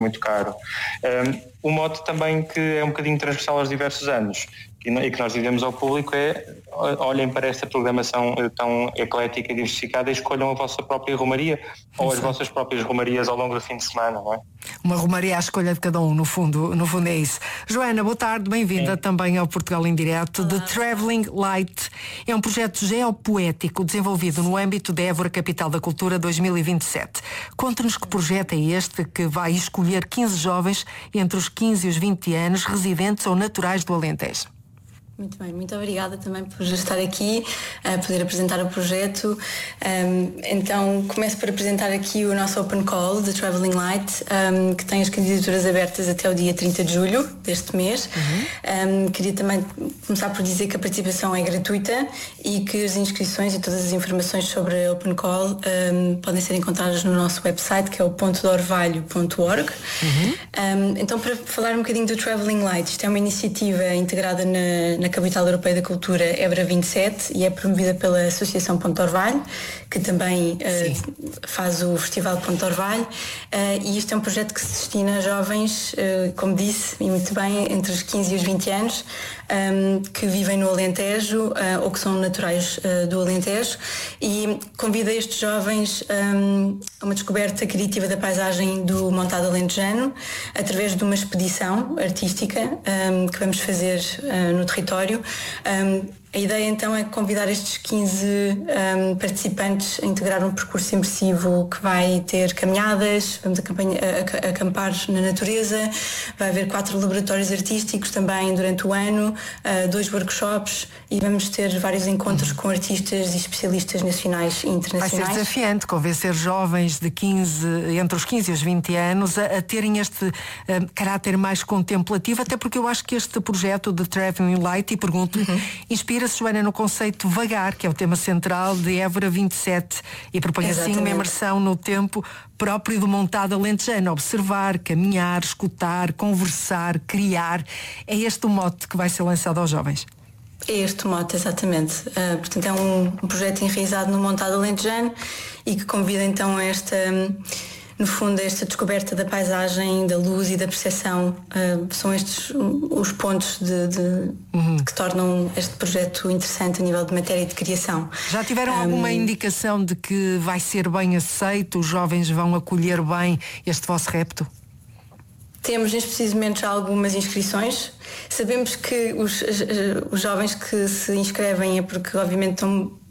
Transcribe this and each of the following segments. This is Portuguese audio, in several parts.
muito caro. O mote também que é um bocadinho transversal aos diversos anos e que nós dizemos ao público é: olhem para esta programação tão eclética e diversificada e escolham a vossa própria romaria ou as vossas próprias romarias ao longo do fim de semana, não é? Uma romaria à escolha de cada um, no fundo é isso. Joana, boa tarde, bem-vinda também ao Portugal em Direto. The Travelling Light é um projeto geopoético desenvolvido no âmbito da Évora Capital da Cultura 2027. Conte-nos que projeto é este que vai escolher 15 jovens entre os 15 e os 20 anos, residentes ou naturais do Alentejo. Muito bem, muito obrigada também por estar aqui a poder apresentar o projeto. Então começo por apresentar aqui o nosso Open Call de Travelling Light, que tem as candidaturas abertas até o dia 30 de julho deste mês. Queria também começar por dizer que a participação é gratuita e que as inscrições e todas as informações sobre a Open Call podem ser encontradas no nosso website, que é o .dorvalho.org. Então, para falar um bocadinho do Travelling Light, isto é uma iniciativa integrada na Capital Europeia da Cultura Évora 27 e é promovida pela Associação Ponto Orvalho, que também faz o Festival Ponto Orvalho, e isto é um projeto que se destina a jovens, como disse, e muito bem, entre os 15 e os 20 anos, que vivem no Alentejo ou que são naturais do Alentejo, e convida estes jovens a uma descoberta criativa da paisagem do Montado Alentejano através de uma expedição artística que vamos fazer no território. A ideia então é convidar estes 15 participantes a integrar um percurso imersivo que vai ter caminhadas, vamos acampar na natureza, vai haver 4 laboratórios artísticos também durante o ano, 2 workshops e vamos ter vários encontros com artistas e especialistas nacionais e internacionais. Vai ser desafiante convencer jovens de entre os 15 e os 20 anos a terem este caráter mais contemplativo, até porque eu acho que este projeto de Travelling Light, e pergunto-lhe, inspira-se, Joana, no conceito vagar, que é o tema central de Évora 27, e propõe assim uma imersão no tempo próprio do Montado Alentejano: observar, caminhar, escutar, conversar, criar. É este o mote que vai ser lançado aos jovens? É este o mote, exatamente. Portanto, é um projeto enraizado no Montado Alentejano e que convida então a no fundo, esta descoberta da paisagem, da luz e da percepção. São estes os pontos que tornam este projeto interessante a nível de matéria e de criação. Já tiveram alguma indicação de que vai ser bem aceito, os jovens vão acolher bem este vosso repto? Temos neste preciso momento já algumas inscrições. Sabemos que os jovens que se inscrevem é porque obviamente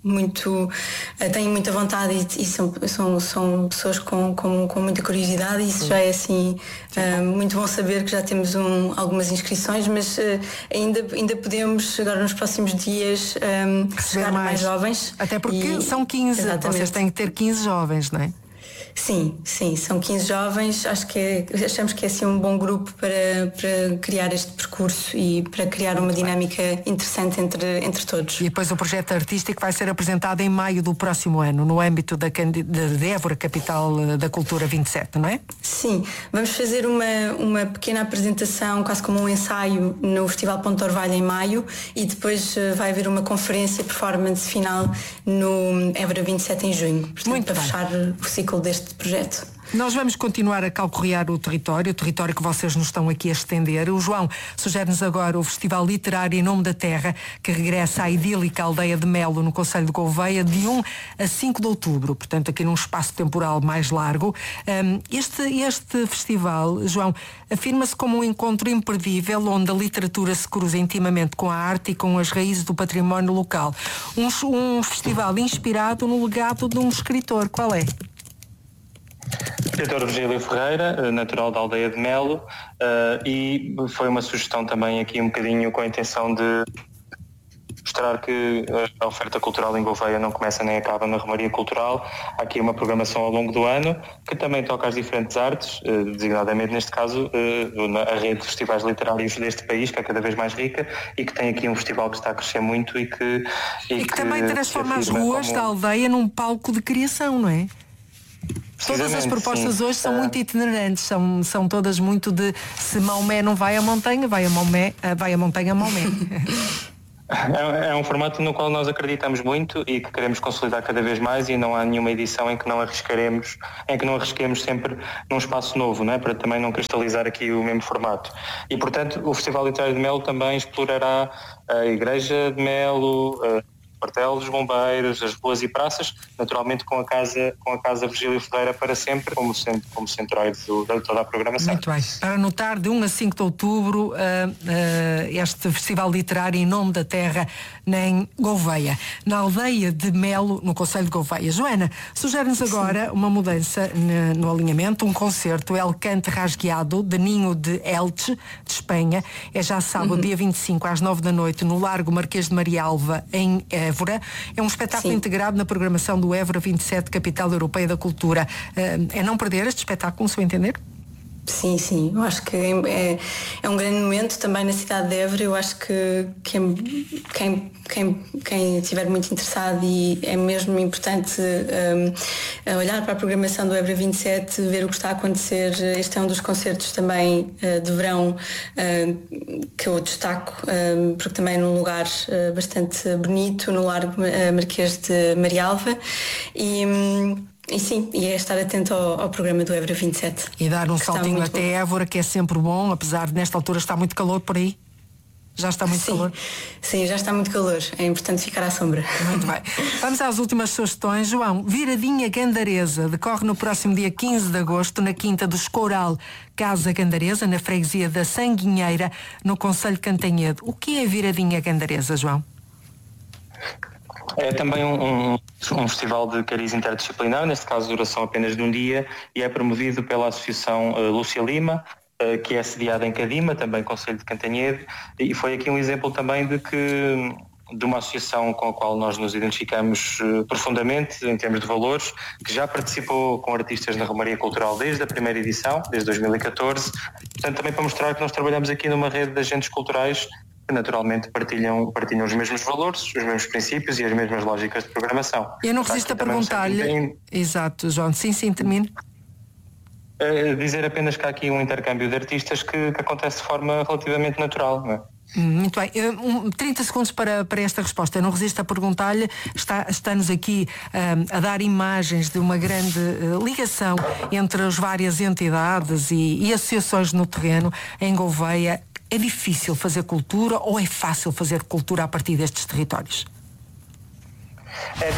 têm muita vontade e são pessoas com muita curiosidade, e isso já é assim muito bom saber que já temos algumas inscrições, mas ainda podemos agora nos próximos dias chegar mais jovens. Até porque são 15, exatamente. Vocês têm que ter 15 jovens, não é? Sim, são 15 jovens, achamos que é assim um bom grupo para criar este percurso e para criar uma dinâmica interessante entre todos. E depois o projeto artístico vai ser apresentado em maio do próximo ano, no âmbito da Évora Capital da Cultura 27, não é? Sim, vamos fazer uma pequena apresentação, quase como um ensaio, no Festival Ponto Orvalho em maio, e depois vai haver uma conferência performance final no Évora 27 em junho. Portanto, muito para bem. Fechar o ciclo deste projeto. Nós vamos continuar a calcorrear o território que vocês nos estão aqui a estender. O João sugere-nos agora o Festival Literário Em Nome da Terra, que regressa à idílica aldeia de Melo, no concelho de Gouveia, de 1 a 5 de outubro, portanto aqui num espaço temporal mais largo. Este festival, João, afirma-se como um encontro imperdível, onde a literatura se cruza intimamente com a arte e com as raízes do património local. Um festival inspirado no legado de um escritor. Qual é? Escritor Virgílio Ferreira, natural da aldeia de Melo, e foi uma sugestão também aqui um bocadinho com a intenção de mostrar que a oferta cultural em Gouveia não começa nem acaba na Romaria Cultural. Há aqui uma programação ao longo do ano que também toca às diferentes artes, designadamente neste caso a rede de festivais literários deste país, que é cada vez mais rica e que tem aqui um festival que está a crescer muito e que também transforma as ruas da aldeia num palco de criação, não é? Todas as propostas hoje são muito itinerantes, são todas muito de: se Maomé não vai à montanha, vai a montanha a Maomé. É um formato no qual nós acreditamos muito e que queremos consolidar cada vez mais, e não há nenhuma edição em que não arrisquemos sempre num espaço novo, não é? Para também não cristalizar aqui o mesmo formato. E, portanto, o Festival Literário de Melo também explorará a Igreja de Melo, o quartel dos bombeiros, as ruas e praças, naturalmente com a Casa Virgílio Ferreira para sempre, como centroide de toda a programação. Muito bem. Para anotar, de 1 a 5 de outubro, este Festival Literário em Nome da Terra, em Gouveia, na aldeia de Melo, no concelho de Gouveia. Joana, sugere-nos agora uma mudança no alinhamento, um concerto El Cante Rasgueado, de Ninho de Elche, de Espanha. É já sábado, dia 25, às 9 da noite, no Largo Marquês de Marialva, em Évora. É um espetáculo integrado na programação do Évora 27, Capital Europeia da Cultura. É não perder este espetáculo, se eu entender? Sim, eu acho que é um grande momento também na cidade de Évora. Eu acho que quem estiver muito interessado, e é mesmo importante olhar para a programação do Évora 27, ver o que está a acontecer. Este é um dos concertos também de verão que eu destaco, porque também é num lugar bastante bonito, no Largo Marquês de Marialva, e é estar atento ao programa do Évora 27. E dar um saltinho até Évora, que é sempre bom, apesar de nesta altura estar muito calor por aí. Já está muito calor? Sim, já está muito calor. É importante ficar à sombra. Muito bem. Vamos às últimas sugestões. João, Viradinha Gandaresa decorre no próximo dia 15 de agosto na Quinta do Escoural, Casa Gandaresa, na freguesia da Sanguinheira, no concelho de Cantanhede. O que é Viradinha Gandaresa, João? É também um festival de cariz interdisciplinar, neste caso duração apenas de um dia, e é promovido pela Associação Lúcia Lima, que é sediada em Cadima, também concelho de Cantanhede, e foi aqui um exemplo também de uma associação com a qual nós nos identificamos profundamente em termos de valores, que já participou com artistas na Romaria Cultural desde a primeira edição, desde 2014, portanto também para mostrar que nós trabalhamos aqui numa rede de agentes culturais que naturalmente partilham os mesmos valores, os mesmos princípios e as mesmas lógicas de programação. Eu não resisto a perguntar-lhe... Exato, João. Sim, termino. Dizer apenas que há aqui um intercâmbio de artistas que acontece de forma relativamente natural, não é? Muito bem. 30 segundos para esta resposta. Eu não resisto a perguntar-lhe, está-nos aqui a dar imagens de uma grande ligação entre as várias entidades e associações no terreno, em Gouveia. É difícil fazer cultura ou é fácil fazer cultura a partir destes territórios? É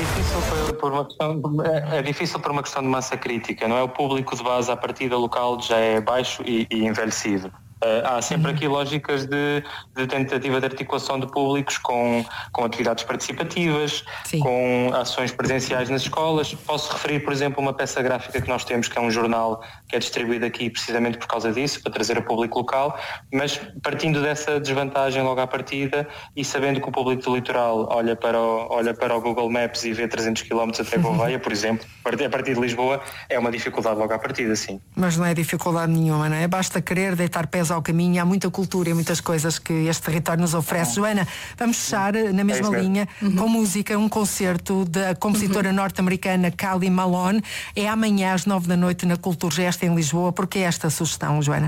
difícil por uma questão de massa crítica, não é? O público de base à partida local já é baixo e envelhecido. Há sempre aqui lógicas de tentativa de articulação de públicos com atividades participativas, sim, com ações presenciais nas escolas. Posso referir, por exemplo, uma peça gráfica que nós temos, que é um jornal que é distribuído aqui precisamente por causa disso, para trazer a público local, mas partindo dessa desvantagem logo à partida e sabendo que o público do litoral olha para o Google Maps e vê 300 km até Gouveia, por exemplo, a partir de Lisboa, é uma dificuldade logo à partida, sim. Mas não é dificuldade nenhuma, não é? Basta querer deitar pés ao caminho. Há muita cultura e muitas coisas que este território nos oferece. Joana, vamos fechar na mesma linha com música, um concerto da compositora norte-americana Cali Malone. É amanhã às 9 da noite na Culturgest em Lisboa. Porquê esta sugestão, Joana?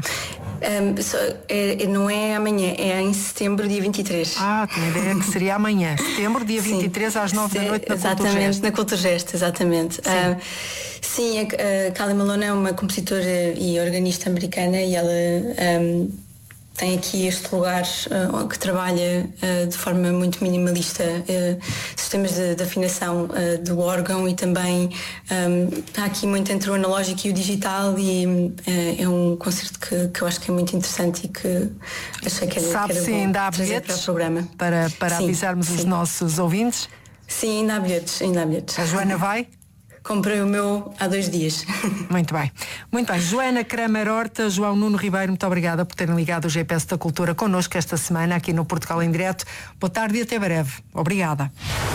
Não é amanhã, é em setembro, dia 23. Tinha ideia que seria amanhã. Setembro, dia 23 às 9 da noite na Culturgest. Exatamente, na Culturgest, exatamente. Sim, a Cali Malone é uma compositora e organista americana, e ela tem aqui este lugar que trabalha de forma muito minimalista sistemas de afinação do órgão, e também está aqui muito entre o analógico e o digital, e é um concerto que eu acho que é muito interessante e que achei que era se bom ainda há trazer bilhetes para o programa. Para avisarmos os nossos ouvintes? Sim, ainda há bilhetes. A Joana vai? Comprei o meu há 2 dias. Muito bem. Joana Kramer Horta, João Nuno Ribeiro, muito obrigada por terem ligado o GPS da Cultura connosco esta semana aqui no Portugal em Direto. Boa tarde e até breve. Obrigada.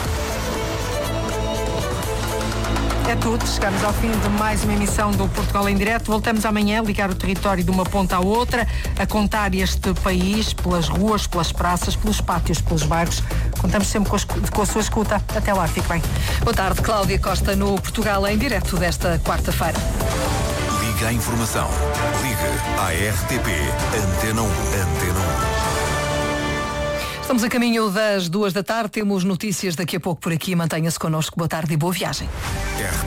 É tudo, chegamos ao fim de mais uma emissão do Portugal em Direto. Voltamos amanhã a ligar o território de uma ponta à outra, a contar este país pelas ruas, pelas praças, pelos pátios, pelos bairros. Contamos sempre com a sua escuta. Até lá, fique bem. Boa tarde, Cláudia Costa no Portugal em Direto desta quarta-feira. Liga a informação. Liga à RTP Antena 1. Estamos a caminho das 2 da tarde, temos notícias daqui a pouco por aqui. Mantenha-se connosco. Boa tarde e boa viagem.